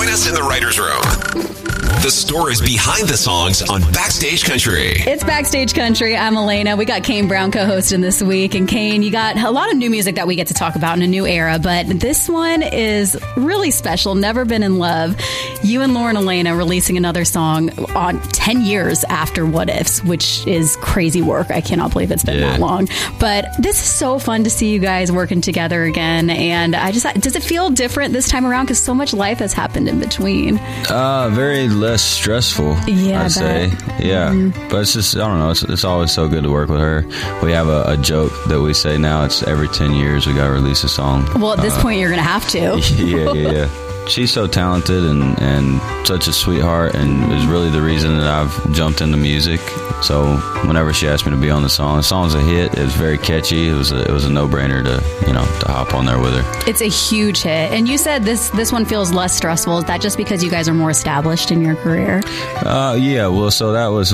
Join us in the writer's room. The stories behind the songs on Backstage Country. It's Backstage Country. I'm Elena. We got Kane Brown co-hosting this week. And Kane, you got a lot of new music that we get to talk about in a new era, but this one is really special. Never Been in Love. You and Lauren Elena releasing another song on 10 years after What Ifs, which is crazy work. I cannot believe it's been that long. But this is so fun to see you guys working together again. And does it feel different this time around? Because so much life has happened in between. Very less stressful, I'd say. Yeah. Mm-hmm. But it's just, I don't know, it's always so good to work with her. We have a joke that we say now, it's every 10 years we got to release a song. Well, at this point, you're going to have to. Yeah. She's so talented and such a sweetheart, and is really the reason that I've jumped into music. So whenever she asked me to be on the song's a hit. It was very catchy. It was a no-brainer to hop on there with her. It's a huge hit. And you said this one feels less stressful. Is that just because you guys are more established in your career? Yeah. Well, so that was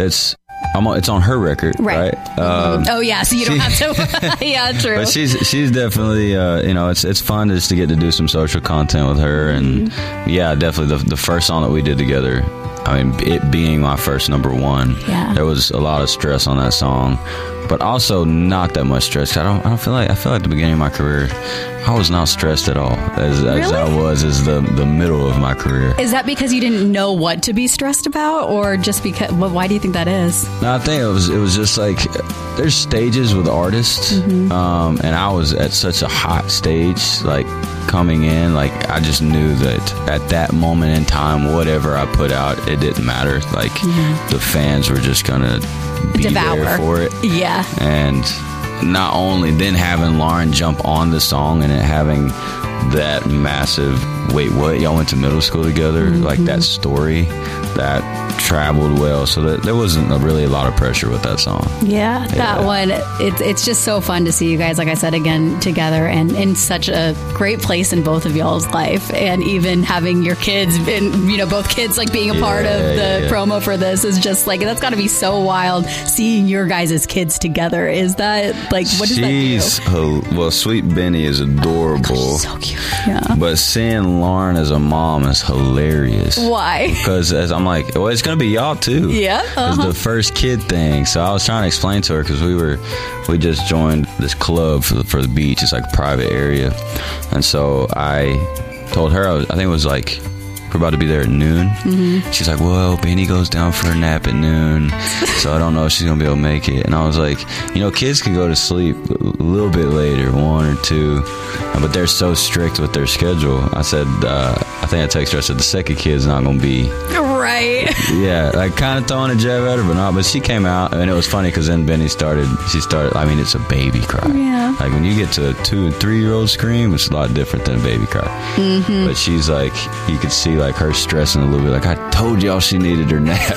it's on her record, right? So you don't have to. Yeah, true. But she's definitely, it's fun just to get to do some social content with her, and definitely the first song that we did together. I mean, it being my first number one, there was a lot of stress on that song, but also not that much stress. I feel like the beginning of my career, I was not stressed at all as I was as the middle of my career. Is that because you didn't know what to be stressed about, or just because? Well, why do you think that is? No, I think it was just like there's stages with artists, and I was at such a hot stage, like coming in, like I just knew that at that moment in time, whatever I put out, it didn't matter. Like the fans were just gonna be there for it. Yeah. And not only then having Lauren jump on the song and it having that massive, wait, what? Y'all went to middle school together? Like that story that traveled well, so that there wasn't really a lot of pressure with that song. Yeah, that one, it's just so fun to see you guys, like I said, again together and in such a great place in both of y'all's life, and even having your kids and both kids like being a part of the promo for this is just like, that's got to be so wild seeing your guys' kids together. Is that like, what does that do? Well, Sweet Benny is adorable. She's so cute. Yeah. But seeing Lauren as a mom is hilarious. Why? Because as I'm like, well, it's gonna be y'all too. Yeah. It's the first kid thing. So I was trying to explain to her, because we just joined this club for the beach. It's like a private area, and so I told her I think it was like, we're about to be there at noon. She's like, well, Benny goes down for a nap at noon, so I don't know if she's gonna be able to make it. And I was like, kids can go to sleep a little bit later, 1 or 2, but they're so strict with their schedule. I said, I think I texted her, I said, the second kid's not gonna be right. Yeah, like kind of throwing a jab at her, but not. But she came out, and it was funny because then Benny started. I mean, it's a baby cry. Yeah. Like when you get to a 2 and 3-year-old scream, it's a lot different than a baby cry. But she's like, you could see like her stressing a little bit. Like, I told y'all she needed her nap.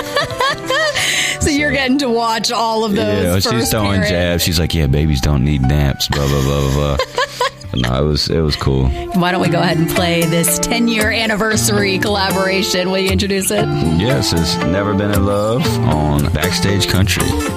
So you're getting to watch all of those. Yeah, she's throwing jabs. She's like, yeah, babies don't need naps. Blah blah blah blah. No, it was cool. Why don't we go ahead and play this 10-year anniversary collaboration? Will you introduce it? Yes, it's Never Been in Love on Backstage Country.